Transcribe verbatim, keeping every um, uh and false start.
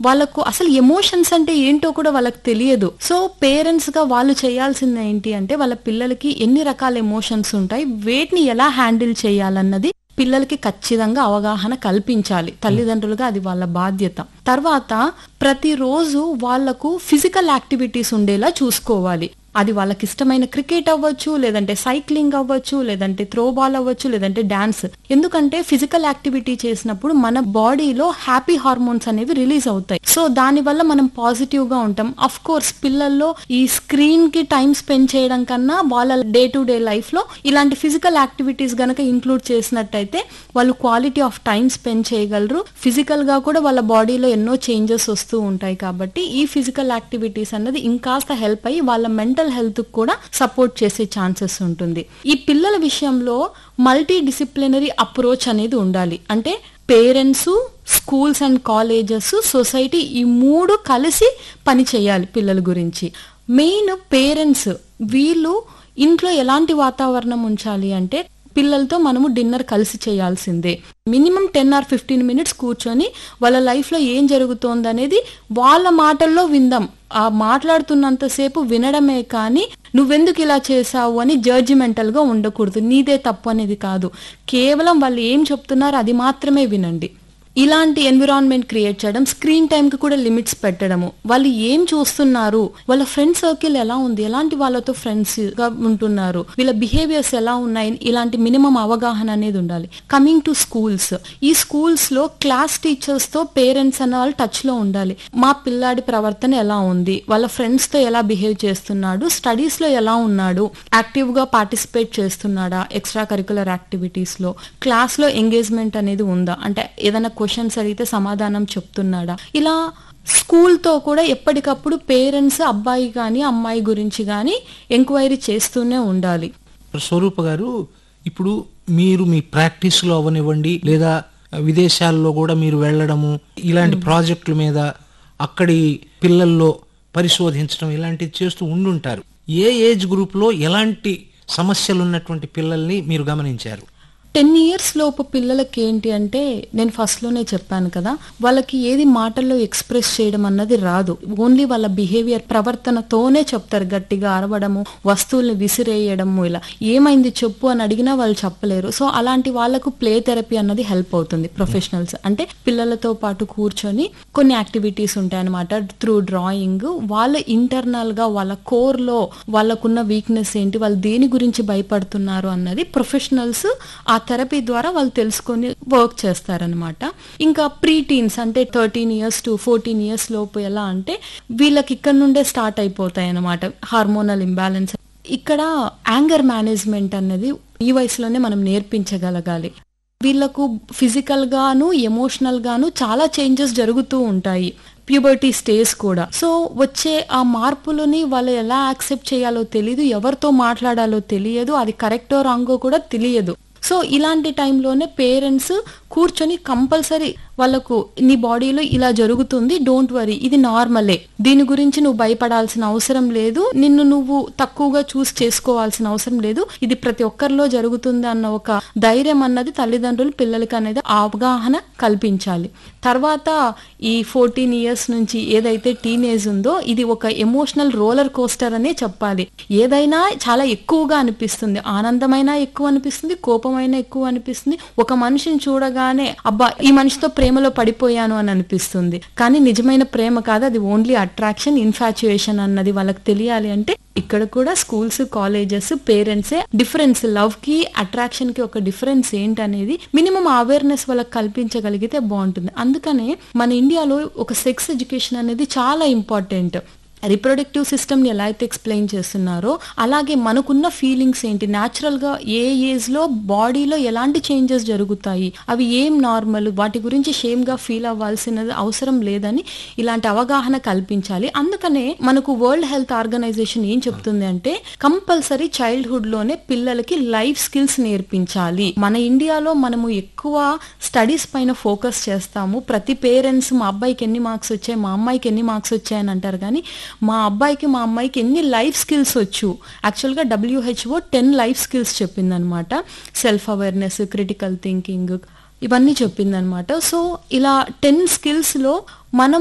వాళ్ళకు అసలు ఎమోషన్స్ అంటే ఏంటో కూడా వాళ్ళకి తెలియదు. సో పేరెంట్స్ గా వాళ్ళు చేయాల్సింది ఏంటి అంటే వాళ్ళ పిల్లలకి ఎన్ని రకాల ఎమోషన్స్ ఉంటాయి, వేటిని ఎలా హ్యాండిల్ చేయాలన్నది పిల్లలకి ఖచ్చితంగా అవగాహన కల్పించాలి. తల్లిదండ్రులుగా అది వాళ్ళ బాధ్యత. తర్వాత ప్రతిరోజు వాళ్లకు ఫిజికల్ యాక్టివిటీస్ ఉండేలా చూసుకోవాలి. అది వాళ్ళకి ఇష్టమైన క్రికెట్ అవ్వచ్చు, లేదంటే సైక్లింగ్ అవ్వచ్చు, లేదంటే త్రో బాల్ అవ్వచ్చు, లేదంటే డాన్స్. ఎందుకంటే ఫిజికల్ యాక్టివిటీ చేసినప్పుడు మన బాడీలో హ్యాపీ హార్మోన్స్ అనేవి రిలీజ్ అవుతాయి. సో దాని వల్ల మనం పాజిటివ్ గా ఉంటాం. అఫ్ కోర్స్ పిల్లల్లో ఈ స్క్రీన్ కి టైం స్పెండ్ చేయడం కన్నా వాళ్ళ డే టు డే లైఫ్ లో ఇలాంటి ఫిజికల్ యాక్టివిటీస్ గనక ఇంక్లూడ్ చేసినట్టయితే వాళ్ళు క్వాలిటీ ఆఫ్ టైం స్పెండ్ చేయగలరు. ఫిజికల్ గా కూడా వాళ్ళ బాడీలో ఎన్నో చేంజెస్ వస్తూ ఉంటాయి. కాబట్టి ఈ ఫిజికల్ యాక్టివిటీస్ అన్నది ఇంకాస్త హెల్ప్ అయ్యి వాళ్ళ మెంటల్ హెల్త్ కూడా సపోర్ట్ చేసే ఛాన్సెస్ ఉంటుంది. ఈ పిల్లల విషయంలో మల్టీ డిసిప్లినరీ అప్రోచ్ అనేది ఉండాలి. అంటే parents, schools and colleges, society ఈ మూడు కలిసి పని చేయాలి పిల్లల గురించి. మెయిన్ పేరెంట్స్ వీళ్ళు ఇంట్లో ఎలాంటి వాతావరణం ఉంచాలి అంటే పిల్లలతో మనము డిన్నర్ కలిసి చేయాల్సిందే. Minimum ten or fifteen minutes కూర్చొని వాళ్ళ లైఫ్ లో ఏం జరుగుతోంది అనేది వాళ్ళ మాటల్లో విందాం. ఆ మాట్లాడుతున్నంతసేపు వినడమే కానీ నువ్వెందుకు ఇలా చేసావు అని జడ్జిమెంటల్ గా ఉండకూడదు. నీదే తప్పు అనేది కాదు. కేవలం వాళ్ళు ఏం చెప్తున్నారో అది మాత్రమే వినండి. ఇలాంటి ఎన్విరాన్మెంట్ క్రియేట్ చేయడం, స్క్రీన్ టైం కి కూడా లిమిట్స్ పెట్టడము, వాళ్ళు ఏం చూస్తున్నారు, వాళ్ళ ఫ్రెండ్ సర్కిల్ ఎలా ఉంది, ఎలాంటి వాళ్ళతో ఫ్రెండ్స్ గా ఉంటున్నారు, వీళ్ళ బిహేవియర్స్ ఎలా ఉన్నాయి, ఇలాంటి మినిమం అవగాహన అనేది ఉండాలి. కమింగ్ టు స్కూల్స్, ఈ స్కూల్స్ లో క్లాస్ టీచర్స్ తో పేరెంట్స్ అన్న వాళ్ళు టచ్ లో ఉండాలి. మా పిల్లాడి ప్రవర్తన ఎలా ఉంది, వాళ్ళ ఫ్రెండ్స్ తో ఎలా బిహేవ్ చేస్తున్నాడు, స్టడీస్ లో ఎలా ఉన్నాడు, యాక్టివ్ గా పార్టిసిపేట్ చేస్తున్నాడా ఎక్స్ట్రా కరికులర్ యాక్టివిటీస్ లో, క్లాస్ లో ఎంగేజ్మెంట్ అనేది ఉందా, అంటే ఏదైనా క్వశ్చన్స్ అడిగితే సమాధానం చెప్తున్నాడా. ఇలా స్కూల్ తో కూడా ఎప్పటికప్పుడు పేరెంట్స్ అబ్బాయి గాని అమ్మాయి గురించి గాని ఎంక్వైరీ చేస్తూనే ఉండాలి. స్వరూప గారు, ఇప్పుడు మీరు మీ ప్రాక్టీస్ లో అవనివ్వండి లేదా విదేశాల్లో కూడా మీరు వెళ్ళడము, ఇలాంటి ప్రాజెక్టుల మీద అక్కడి పిల్లల్లో పరిశోధించడం ఇలాంటివి చేస్తూ ఉండుంటారు. ఏ ఏజ్ గ్రూప్ లో ఎలాంటి సమస్యలు ఉన్నటువంటి పిల్లల్ని మీరు గమనించారు? టెన్ ఇయర్స్ లోపు పిల్లలకి ఏంటి అంటే నేను ఫస్ట్ లోనే చెప్పాను కదా, వాళ్ళకి ఏది మాటల్లో ఎక్స్ప్రెస్ చేయడం అన్నది రాదు. ఓన్లీ వాళ్ళ బిహేవియర్ ప్రవర్తనతోనే చెప్తారు. గట్టిగా అరవడము, వస్తువుల్ని విసిరేయడము, ఇలా ఏమైంది చెప్పు అని అడిగినా వాళ్ళు చెప్పలేరు. సో అలాంటి వాళ్ళకు ప్లే థెరపీ అన్నది హెల్ప్ అవుతుంది. ప్రొఫెషనల్స్ అంటే పిల్లలతో పాటు కూర్చొని కొన్ని యాక్టివిటీస్ ఉంటాయన్నమాట. త్రూ డ్రాయింగ్ వాళ్ళు ఇంటర్నల్ గా వాళ్ళ కోర్ లో వాళ్ళకున్న వీక్నెస్ ఏంటి, వాళ్ళు దేని గురించి భయపడుతున్నారు అన్నది ప్రొఫెషనల్స్ ఆ థెరపీ ద్వారా వాళ్ళు తెలుసుకొని వర్క్ చేస్తారనమాట. ఇంకా ప్రీ టీన్స్ అంటే thirteen years to fourteen years లోపు ఎలా అంటే వీళ్ళకి ఇక్కడ నుండే స్టార్ట్ అయిపోతాయి అనమాట హార్మోనల్ ఇంబ్యాలెన్స్. ఇక్కడ యాంగర్ మేనేజ్మెంట్ అనేది ఈ వయసులోనే మనం నేర్పించగలగాలి. వీళ్ళకు ఫిజికల్ గాను ఎమోషనల్ గాను చాలా చేంజెస్ జరుగుతూ ఉంటాయి. ప్యూబర్టీ స్టేజ్ కూడా. సో వచ్చే ఆ మార్పులని వాళ్ళు ఎలా యాక్సెప్ట్ చేయాలో తెలియదు, ఎవరితో మాట్లాడాలో తెలియదు, అది కరెక్టో రాంగో కూడా తెలియదు. సో ఇలాంటి టైంలోనే పేరెంట్స్ కూర్చొని కంపల్సరీ వాళ్ళకు నీ బాడీలో ఇలా జరుగుతుంది, డోంట్ వరీ, ఇది నార్మలే, దీని గురించి నువ్వు భయపడాల్సిన అవసరం లేదు, నిన్ను నువ్వు తక్కువగా చూస్ చేసుకోవాల్సిన అవసరం లేదు, ఇది ప్రతి ఒక్కరిలో జరుగుతుంది అన్న ఒక ధైర్యం అన్నది తల్లిదండ్రులు పిల్లలకి అనేది అవగాహన కల్పించాలి. తర్వాత ఈ ఫోర్టీన్ ఇయర్స్ నుంచి ఏదైతే టీనేజ్ ఉందో ఇది ఒక ఎమోషనల్ రోలర్ కోస్టర్ అనే చెప్పాలి. ఏదైనా చాలా ఎక్కువగా అనిపిస్తుంది, ఆనందమైనా ఎక్కువ అనిపిస్తుంది, కోపమైనా ఎక్కువ అనిపిస్తుంది. ఒక మనిషిని చూడగానే అబ్బా ఈ మనిషితో ప్రేమలో పడిపోయాను అని అనిపిస్తుంది. కానీ నిజమైన ప్రేమ కాదు, అది ఓన్లీ అట్రాక్షన్, ఇన్ఫాచ్యుయేషన్ అన్నది వాళ్ళకి తెలియాలి. అంటే ఇక్కడ కూడా స్కూల్స్, కాలేజెస్, పేరెంట్సే డిఫరెన్స్, లవ్ కి అట్రాక్షన్ కి ఒక డిఫరెన్స్ ఏంటనేది మినిమం అవేర్నెస్ వాళ్ళకి కల్పించగలిగితే బాగుంటుంది. అందుకనే మన ఇండియాలో ఒక సెక్స్ ఎడ్యుకేషన్ అనేది చాలా ఇంపార్టెంట్. రిప్రొడక్టివ్ సిస్టమ్ ని ఎలా అయితే ఎక్స్ప్లెయిన్ చేస్తున్నారో అలాగే మనకున్న ఫీలింగ్స్ ఏంటి, న్యాచురల్ గా ఏ ఏజ్ లో బాడీలో ఎలాంటి చేంజెస్ జరుగుతాయి, అవి ఏం నార్మల్, వాటి గురించి షేమ్ గా ఫీల్ అవ్వాల్సినది అవసరం లేదని ఇలాంటి అవగాహన కల్పించాలి. అందుకనే మనకు వరల్డ్ హెల్త్ ఆర్గనైజేషన్ ఏం చెప్తుంది అంటే కంపల్సరీ చైల్డ్హుడ్ లోనే పిల్లలకి లైఫ్ స్కిల్స్ నేర్పించాలి. మన ఇండియాలో మనము ఎక్కువ స్టడీస్ పైన ఫోకస్ చేస్తాము. ప్రతి పేరెంట్స్ మా అబ్బాయికి ఎన్ని మార్క్స్ వచ్చాయి, మా అమ్మాయికి ఎన్ని మార్క్స్ వచ్చాయని అంటారు. కానీ మా అబ్బాయికి మా అమ్మాయికి ఎన్ని లైఫ్ స్కిల్స్ వచ్చు, యాక్చువల్గా డబ్ల్యూహెచ్ఓ టెన్ లైఫ్ స్కిల్స్ చెప్పిందనమాట. సెల్ఫ్ అవేర్నెస్, క్రిటికల్ థింకింగ్, ఇవన్నీ చెప్పిందనమాట. సో ఇలా టెన్ స్కిల్స్ లో మనం